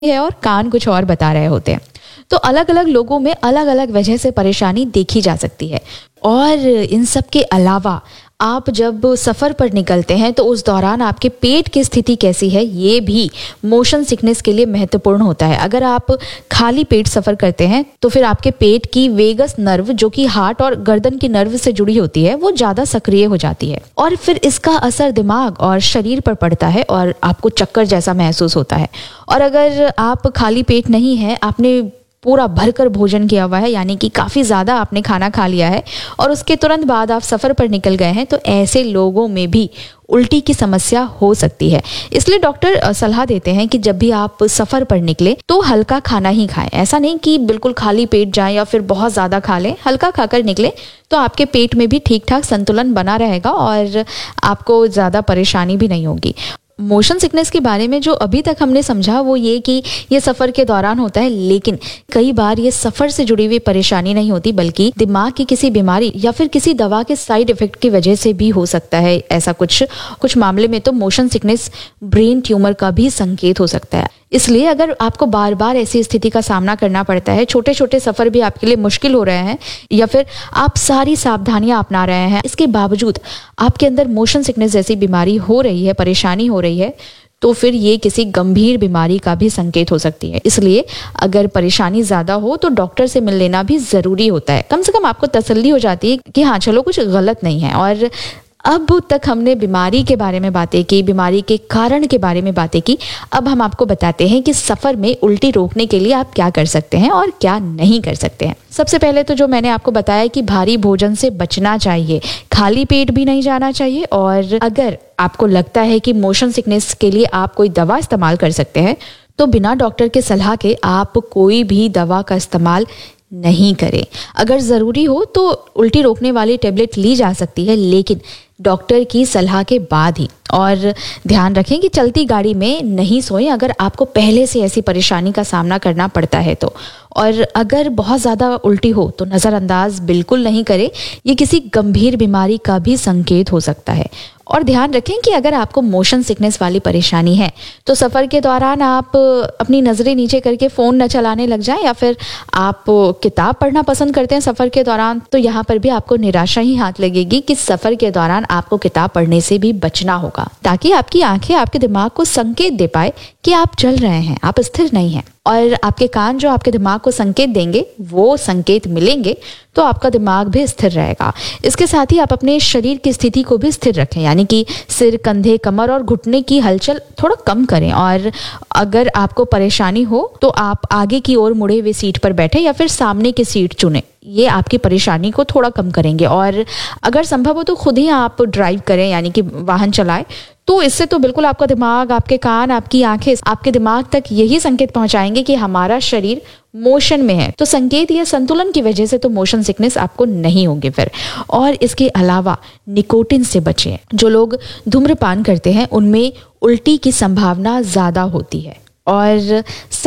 है और कान कुछ और बता रहे होते हैं। तो अलग अलग लोगों में अलग अलग वजह से परेशानी देखी जा सकती है। और इन सब के अलावा आप जब सफ़र पर निकलते हैं तो उस दौरान आपके पेट की स्थिति कैसी है ये भी मोशन सिकनेस के लिए महत्वपूर्ण होता है। अगर आप खाली पेट सफ़र करते हैं तो फिर आपके पेट की वेगस नर्व जो कि हार्ट और गर्दन की नर्व से जुड़ी होती है वो ज़्यादा सक्रिय हो जाती है और फिर इसका असर दिमाग और शरीर पर पड़ता है और आपको चक्कर जैसा महसूस होता है। और अगर आप खाली पेट नहीं है, आपने पूरा भरकर भोजन किया हुआ है, यानी कि काफ़ी ज़्यादा आपने खाना खा लिया है और उसके तुरंत बाद आप सफ़र पर निकल गए हैं, तो ऐसे लोगों में भी उल्टी की समस्या हो सकती है। इसलिए डॉक्टर सलाह देते हैं कि जब भी आप सफ़र पर निकले तो हल्का खाना ही खाएं। ऐसा नहीं कि बिल्कुल खाली पेट जाएं या फिर बहुत ज़्यादा खा लें। हल्का खाकर निकले तो आपके पेट में भी ठीक ठाक संतुलन बना रहेगा और आपको ज़्यादा परेशानी भी नहीं होगी। मोशन सिकनेस के बारे में जो अभी तक हमने समझा वो ये कि ये सफ़र के दौरान होता है, लेकिन कई बार ये सफ़र से जुड़ी हुई परेशानी नहीं होती बल्कि दिमाग की किसी बीमारी या फिर किसी दवा के साइड इफ़ेक्ट की वजह से भी हो सकता है। ऐसा कुछ मामले में तो मोशन सिकनेस ब्रेन ट्यूमर का भी संकेत हो सकता है। इसलिए अगर आपको बार बार ऐसी स्थिति का सामना करना पड़ता है, छोटे छोटे सफ़र भी आपके लिए मुश्किल हो रहे हैं या फिर आप सारी सावधानियां अपना रहे हैं, इसके बावजूद आपके अंदर मोशन सिकनेस जैसी बीमारी हो रही है, परेशानी हो रही है, तो फिर ये किसी गंभीर बीमारी का भी संकेत हो सकती है। इसलिए अगर परेशानी ज़्यादा हो तो डॉक्टर से मिल लेना भी ज़रूरी होता है। कम से कम आपको तसल्ली हो जाती है कि हाँ चलो कुछ गलत नहीं है। और अब तक हमने बीमारी के बारे में बातें की, बीमारी के कारण के बारे में बातें की। अब हम आपको बताते हैं कि सफ़र में उल्टी रोकने के लिए आप क्या कर सकते हैं और क्या नहीं कर सकते हैं। सबसे पहले तो जो मैंने आपको बताया कि भारी भोजन से बचना चाहिए, खाली पेट भी नहीं जाना चाहिए। और अगर आपको लगता है कि मोशन सिकनेस के लिए आप कोई दवा इस्तेमाल कर सकते हैं तो बिना डॉक्टर के सलाह के आप कोई भी दवा का इस्तेमाल नहीं करें। अगर ज़रूरी हो तो उल्टी रोकने वाली टेबलेट ली जा सकती है, लेकिन डॉक्टर की सलाह के बाद ही। और ध्यान रखें कि चलती गाड़ी में नहीं सोएं अगर आपको पहले से ऐसी परेशानी का सामना करना पड़ता है तो। और अगर बहुत ज़्यादा उल्टी हो तो नज़रअंदाज बिल्कुल नहीं करें, ये किसी गंभीर बीमारी का भी संकेत हो सकता है। और ध्यान रखें कि अगर आपको मोशन सिकनेस वाली परेशानी है तो सफ़र के दौरान आप अपनी नज़रें नीचे करके फ़ोन न चलाने लग जाएं, या फिर आप किताब पढ़ना पसंद करते हैं सफ़र के दौरान, तो यहाँ पर भी आपको निराशा ही हाथ लगेगी कि सफ़र के दौरान आपको किताब पढ़ने से भी बचना होगा, ताकि आपकी आंखें आपके दिमाग को संकेत दे पाए कि आप चल रहे हैं, आप स्थिर नहीं हैं। और आपके कान जो आपके दिमाग को संकेत देंगे, वो संकेत मिलेंगे तो आपका दिमाग भी स्थिर रहेगा। इसके साथ ही आप अपने शरीर की स्थिति को भी स्थिर रखें, यानी कि सिर, कंधे, कमर और घुटने की हलचल थोड़ा कम करें। और अगर आपको परेशानी हो तो आप आगे की ओर मुड़े हुए सीट पर बैठे या फिर सामने की सीट चुनें। ये आपकी परेशानी को थोड़ा कम करेंगे। और अगर संभव हो तो खुद ही आप ड्राइव करें, यानी कि वाहन चलाएं। तो इससे तो बिल्कुल आपका दिमाग, आपके कान, आपकी आंखें आपके दिमाग तक यही संकेत पहुंचाएंगे कि हमारा शरीर मोशन में है। तो संकेत या संतुलन की वजह से तो मोशन सिकनेस आपको नहीं होगी फिर। और इसके अलावा निकोटिन से बचें। जो लोग धूम्रपान करते हैं उनमें उल्टी की संभावना ज़्यादा होती है। और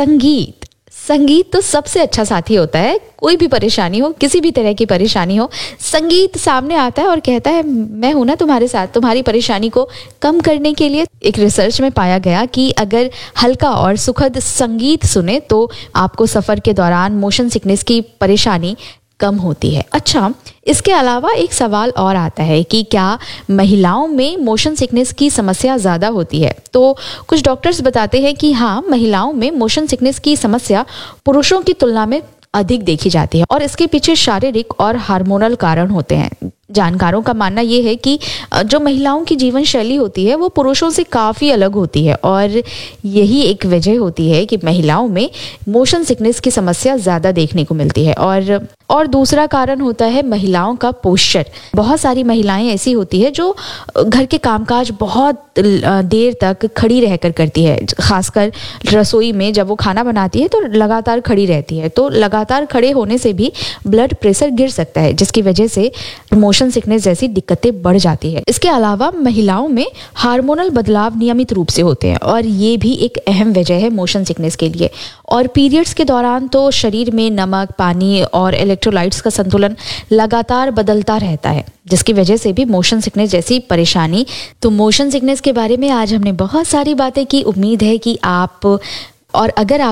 संगीत तो सबसे अच्छा साथी होता है। कोई भी परेशानी हो, किसी भी तरह की परेशानी हो, संगीत सामने आता है और कहता है मैं हूं ना तुम्हारे साथ, तुम्हारी परेशानी को कम करने के लिए। एक रिसर्च में पाया गया कि अगर हल्का और सुखद संगीत सुने तो आपको सफ़र के दौरान मोशन सिकनेस की परेशानी कम होती है। अच्छा, इसके अलावा एक सवाल और आता है कि क्या महिलाओं में मोशन सिकनेस की समस्या ज़्यादा होती है? तो कुछ डॉक्टर्स बताते हैं कि हाँ, महिलाओं में मोशन सिकनेस की समस्या पुरुषों की तुलना में अधिक देखी जाती है और इसके पीछे शारीरिक और हार्मोनल कारण होते हैं। जानकारों का मानना ये है कि जो महिलाओं की जीवन शैली होती है वो पुरुषों से काफ़ी अलग होती है और यही एक वजह होती है कि महिलाओं में मोशन सिकनेस की समस्या ज़्यादा देखने को मिलती है। और दूसरा कारण होता है महिलाओं का पोस्चर। बहुत सारी महिलाएं ऐसी होती है जो घर के कामकाज बहुत देर तक खड़ी रहकर करती है, खासकर रसोई में जब वो खाना बनाती है तो लगातार खड़ी रहती है। तो लगातार खड़े होने से भी ब्लड प्रेशर गिर सकता है, जिसकी वजह से मोशन सिकनेस जैसी दिक्कतें बढ़ जाती है। इसके अलावा महिलाओं में हार्मोनल बदलाव नियमित रूप से होते हैं और ये भी एक अहम वजह है मोशन सिकनेस के लिए। और पीरियड्स के दौरान तो शरीर में नमक, पानी और इलेक्ट्रोलाइट्स का संतुलन लगातार बदलता रहता है, जिसकी वजह से भी मोशन सिकनेस जैसी परेशानी। तो मोशन सिकनेस के बारे में आज हमने बहुत सारी बातें की। उम्मीद है कि आप और अगर